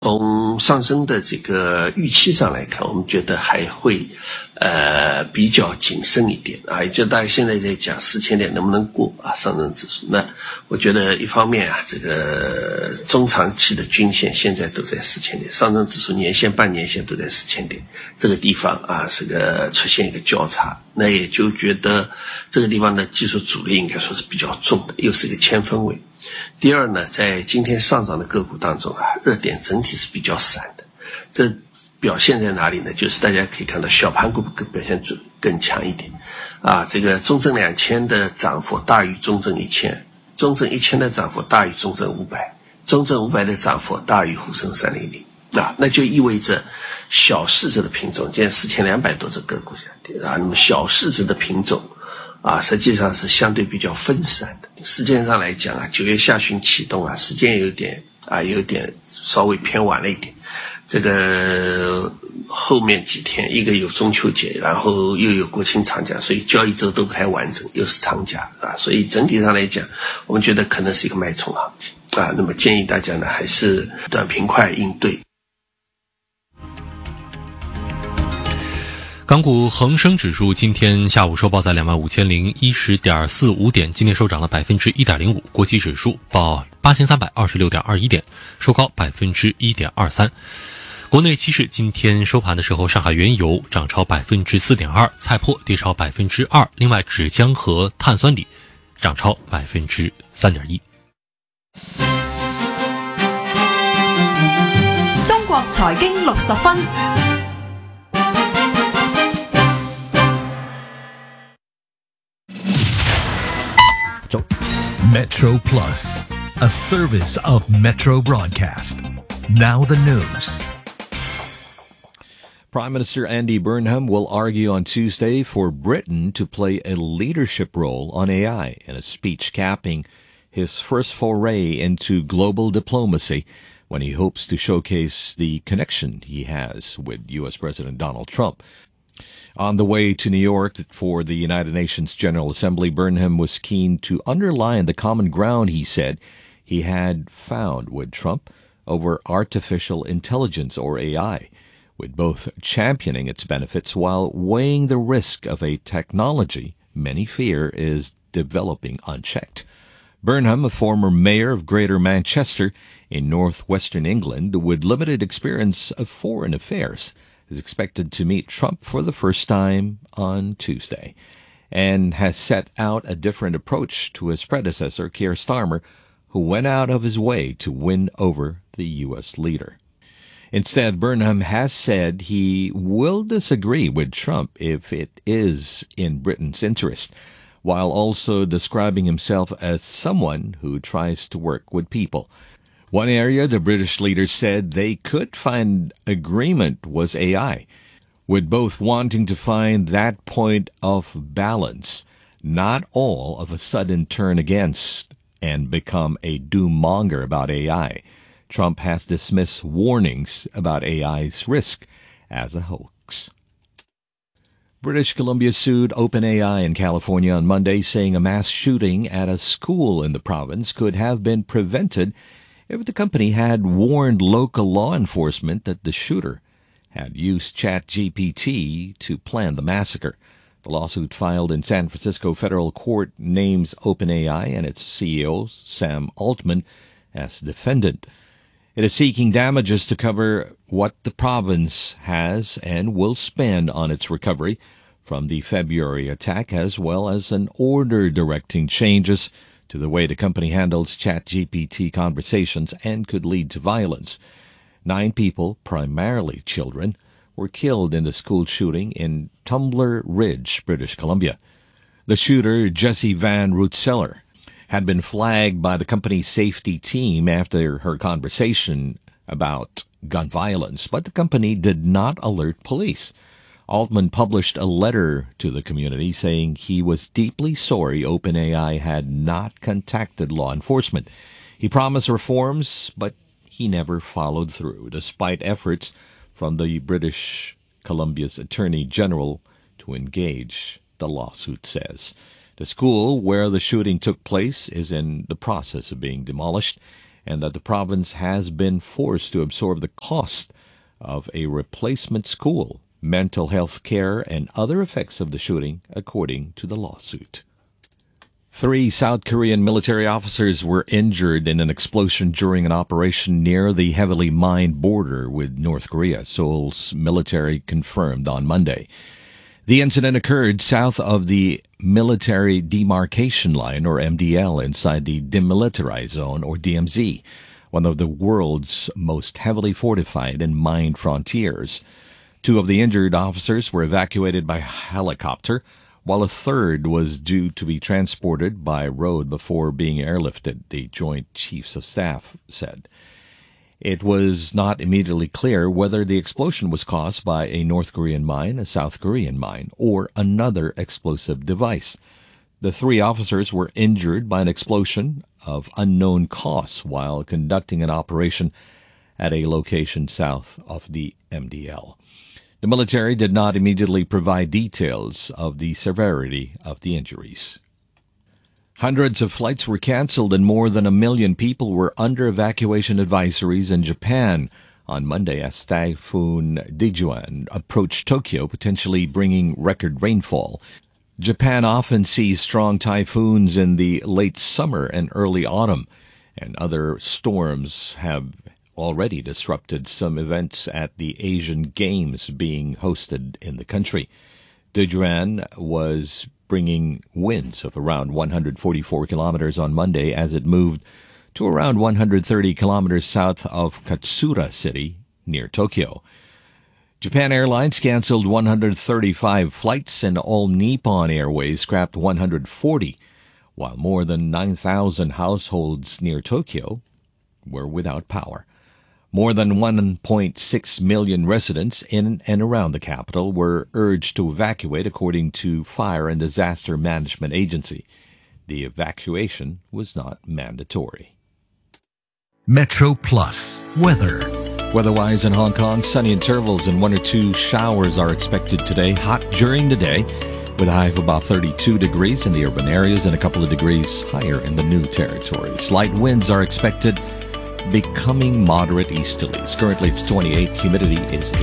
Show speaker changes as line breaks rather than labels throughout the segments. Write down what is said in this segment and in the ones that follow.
从上升的这个预期上来看，我们觉得还会比较谨慎一点啊，也就大家现在在讲4000点能不能过啊上证指数。那我觉得一方面啊，这个中长期的均线现在都在4000点，上证指数年线、半年线都在4000点，这个地方啊这个出现一个交叉，那也就觉得这个地方的技术阻力应该说是比较重的，又是一个千分位。第二呢，在今天上涨的个股当中啊，热点整体是比较散的。这表现在哪里呢？就是大家可以看到小盘股表现更强一点啊。这个中证2000的涨幅大于中证1000，中证1000的涨幅大于中证500，中证500的涨幅大于沪深300啊，那就意味着小市值的品种，现在4200多只个股下跌啊，那么小市值的品种啊，实际上是相对比较分散的。时间上来讲啊，9月下旬启动啊，时间有点稍微偏晚了一点。这个后面几天，一个有中秋节，然后又有国庆长假，所以交易周都不太完整，又是长假啊，所以整体上来讲，我们觉得可能是一个脉冲行情啊。那么建议大家呢，还是短平快应对。
港股恒生指数今天下午收报在25,010.45点，今天收涨了 1.05%， 国际指数报 8326.21 点，收高 1.23%。国内期市今天收盘的时候，上海原油涨超 4.2%， 菜粕跌超 2%， 另外纸浆和碳酸锂涨超 3.1%。
中國財經60分。
Metro Plus, a service of Metro Broadcast. Now the news.
Prime Minister Andy Burnham will argue on Tuesday for Britain to play a leadership role on AI in a speech capping his first foray into global diplomacy when he hopes to showcase the connection he has with U.S. President Donald Trump. On the way to New York for the United Nations General Assembly, Burnham was keen to underline the common ground he said he had found with Trump over artificial intelligence, or AI, with both championing its benefits while weighing the risk of a technology many fear is developing unchecked. Burnham, a former mayor of Greater Manchester in northwestern England with limited experience of foreign affairs, is expected to meet Trump for the first time on Tuesday and has set out a different approach to his predecessor, Keir Starmer, who went out of his way to win over the U.S. leader. Instead, Burnham has said he will disagree with Trump if it is in Britain's interest, while also describing himself as someone who tries to work with people. One area the British leader said they could find agreement was AI, with both wanting to find that point of balance, not all of a sudden turn against and become a doom-monger about AI. Trump has dismissed warnings about AI's risk as a hoax. British Columbia sued OpenAI in California on Monday, saying a mass shooting at a school in the province could have been prevented if the company had warned local law enforcement that the shooter had used ChatGPT to plan the massacre. The lawsuit filed in San Francisco federal court names OpenAI and its CEO, Sam Altman, as defendant. It is seeking damages to cover what the province has and will spend on its recovery from the February attack, as well as an order directing changes to the way the company handles ChatGPT conversations and could lead to violence. 9 people, primarily children, were killed in the school shooting in Tumbler Ridge, British Columbia. The shooter, Jessie Van Rootseller, had been flagged by the company's safety team after her conversation about gun violence, but the company did not alert police. Altman published a letter to the community saying he was deeply sorry OpenAI had not contacted law enforcement. He promised reforms, but he never followed through, despite efforts from the British Columbia's Attorney General to engage, the lawsuit says. The school where the shooting took place is in the process of being demolished, and that the province has been forced to absorb the cost of a replacement school, mental health care, and other effects of the shooting, according to the lawsuit. 3 South Korean military officers were injured in an explosion during an operation near the heavily mined border with North Korea, Seoul's military confirmed on Monday. The incident occurred south of the Military Demarcation Line, or MDL, inside the Demilitarized Zone, or DMZ, one of the world's most heavily fortified and mined frontiers. 2 of the injured officers were evacuated by helicopter, while a third was due to be transported by road before being airlifted, the Joint Chiefs of Staff said. It was not immediately clear whether the explosion was caused by a North Korean mine, a South Korean mine, or another explosive device. The 3 officers were injured by an explosion of unknown cause while conducting an operation at a location south of the MDL. The military did not immediately provide details of the severity of the injuries. Hundreds of flights were canceled and more than 1 million people were under evacuation advisories in Japan on Monday as Typhoon Dijuan approached Tokyo, potentially bringing record rainfall. Japan often sees strong typhoons in the late summer and early autumn, and other storms have already disrupted some events at the Asian Games being hosted in the country. Dijuan was bringing winds of around 144 kilometers on Monday as it moved to around 130 kilometers south of Katsura City near Tokyo. Japan Airlines canceled 135 flights and All Nippon Airways scrapped 140, while more than 9,000 households near Tokyo were without power. More than 1.6 million residents in and around the capital were urged to evacuate, according to Fire and Disaster Management Agency. The evacuation was not mandatory.
Metro Plus weather.
Weather-wise in Hong Kong, sunny intervals and 1 or 2 showers are expected today. Hot during the day, with a high of about 32 degrees in the urban areas and a couple of degrees higher in the new territories. Light winds are expected, becoming moderate easterlies. Currently it's 28, humidity is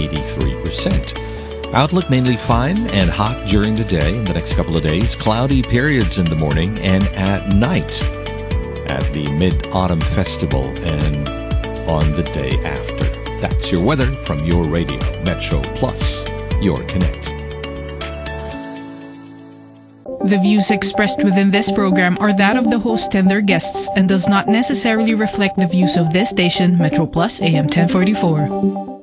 83%. Outlook mainly fine and hot during the day in the next couple of days. Cloudy periods in the morning and at night at the Mid-Autumn Festival and on the day after. That's your weather from your radio, Metro Plus, your connect.
The views expressed within this program are that of the host and their guests and does not necessarily reflect the views of this station, Metro Plus AM 1044.